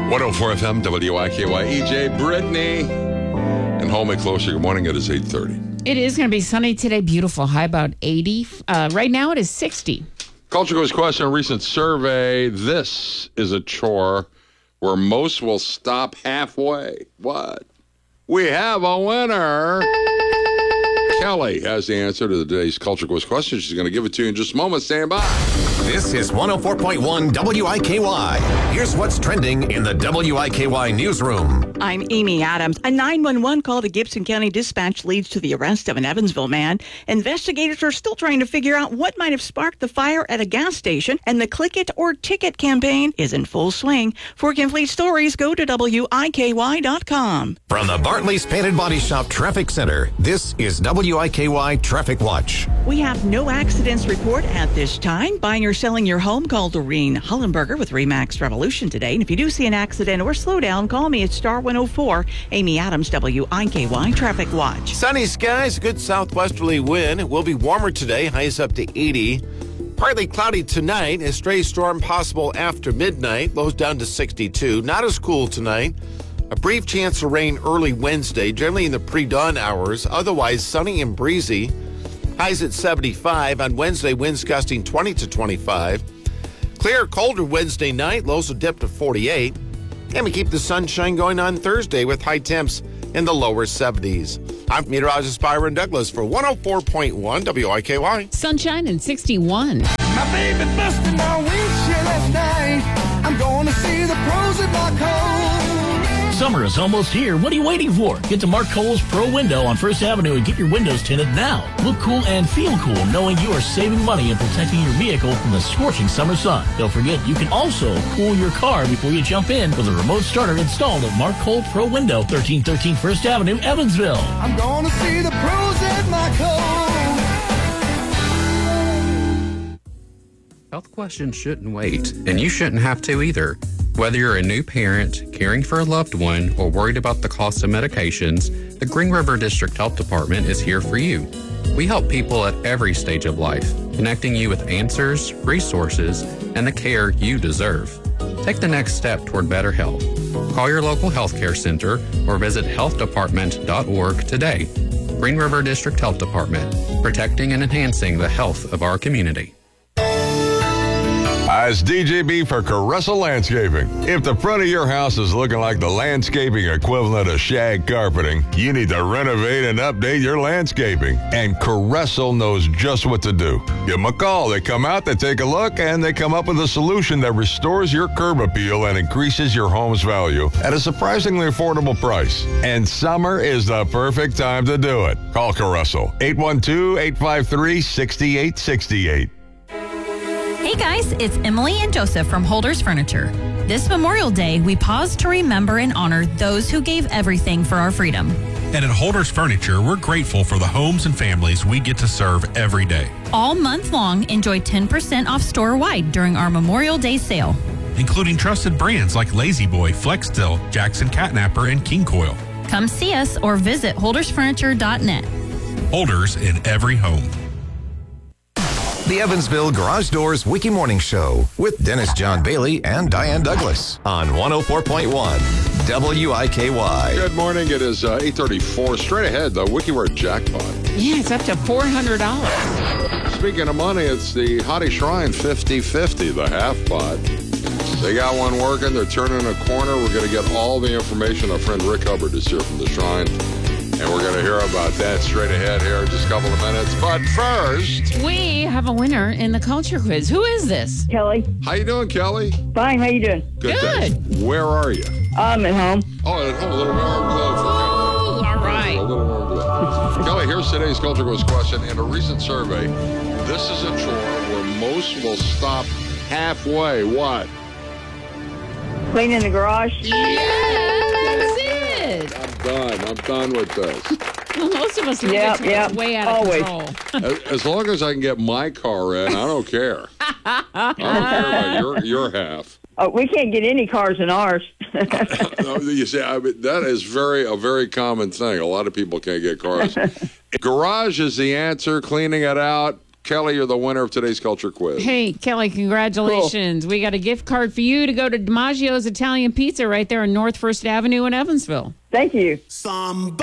104 FM, WIKY, EJ, Brittany, and Home and Closer. Good morning. It is 8:30. It is going to be sunny today. Beautiful. High about 80. Right now it is 60. Culture Quiz question, a recent survey. This is a chore where most will stop halfway. What? We have a winner. Kelly has the answer to today's Culture Quiz question. She's going to give it to you in just a moment. Stand by. This is 104.1 WIKY. Here's what's trending in the WIKY newsroom. I'm Amy Adams. A 911 call to Gibson County Dispatch leads to the arrest of an Evansville man. Investigators are still trying to figure out what might have sparked the fire at a gas station, and the Click It or Ticket campaign is in full swing. For complete stories, go to WIKY.com. From the Bartley's Painted Body Shop Traffic Center, this is WIKY Traffic Watch. We have no accidents report at this time. Buying or selling your home, call Doreen Hullenberger with RE/MAX Revolution today. And if you do see an accident or slowdown, call me at star 104. Amy Adams, WIKY Traffic Watch. Sunny skies, good southwesterly wind. It will be warmer today, highs up to 80. Partly cloudy tonight, a stray storm possible after midnight, lows down to 62. Not as cool tonight. A brief chance of rain early Wednesday, generally in the pre-dawn hours. Otherwise, sunny and breezy. Highs at 75. On Wednesday, winds gusting 20 to 25. Clear, colder Wednesday night. Lows will dip to 48. And we keep the sunshine going on Thursday with high temps in the lower 70s. I'm meteorologist Byron Douglas for 104.1 WIKY. Sunshine and 61. My baby busted my windshield last night. I'm going to see the pros at Mark Cole. Summer is almost here. What are you waiting for? Get to Mark Cole's Pro Window on First Avenue and get your windows tinted now. Look cool and feel cool knowing you are saving money and protecting your vehicle from the scorching summer sun. Don't forget, you can also cool your car before you jump in with a remote starter installed at Mark Cole Pro Window, 1313 First Avenue, Evansville. I'm going to see the pros at Mark Cole. Health questions shouldn't wait, and you shouldn't have to either. Whether you're a new parent, caring for a loved one, or worried about the cost of medications, the Green River District Health Department is here for you. We help people at every stage of life, connecting you with answers, resources, and the care you deserve. Take the next step toward better health. Call your local healthcare center or visit healthdepartment.org today. Green River District Health Department, protecting and enhancing the health of our community. It's DJB for Caressa Landscaping. If the front of your house is looking like the landscaping equivalent of shag carpeting, you need to renovate and update your landscaping. And Caressa knows just what to do. Give them a call. They come out, they take a look, and they come up with a solution that restores your curb appeal and increases your home's value at a surprisingly affordable price. And summer is the perfect time to do it. Call Caressa, 812-853-6868. Hey guys, it's Emily and Joseph from Holders Furniture. This Memorial Day, we pause to remember and honor those who gave everything for our freedom. And at Holders Furniture, we're grateful for the homes and families we get to serve every day. All month long, enjoy 10% off store-wide during our Memorial Day sale. Including trusted brands like Lazy Boy, Flexsteel, Jackson Catnapper, and King Coil. Come see us or visit holdersfurniture.net. Holders in every home. The Evansville Garage Doors Wiki Morning Show with Dennis John Bailey and Diane Douglas on 104.1 WIKY. Good morning. It is 8:34. Straight ahead, the WikiWord jackpot. Yeah, it's up to $400. Speaking of money, it's the Hottie Shrine 50/50, the half pot. They got one working. They're turning a corner. We're going to get all the information. Our friend Rick Hubbard is here from the Shrine. And we're going to hear about that straight ahead here in just a couple of minutes. But first, We have a winner in the Culture Quiz. Who is this? Kelly. How you doing, Kelly? Fine. How you doing? Good. Thanks. Where are you? I'm at home. Oh, at home. A little warm glow for Kelly. All right. A little warm glow. Kelly, here's today's Culture Quiz question. In a recent survey, this is a chore where most will stop halfway. What? Cleaning the garage. That's it. I'm done with this. Well, most of us leave it way out of control. As long as I can get my car in, I don't care. I don't care about your half. Oh, we can't get any cars in ours. You see, that is a very common thing. A lot of people can't get cars. Garage is the answer. Cleaning it out. Kelly, you're the winner of today's culture quiz. Hey, Kelly, congratulations. Cool. We got a gift card for you to go to DiMaggio's Italian Pizza right there on North 1st Avenue in Evansville. Thank you. Somebody